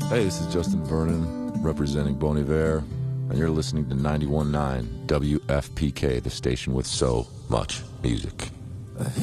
Hey, this is Justin Vernon representing Bon Iver, and you're listening to 91.9 WFPK, the station with so much music.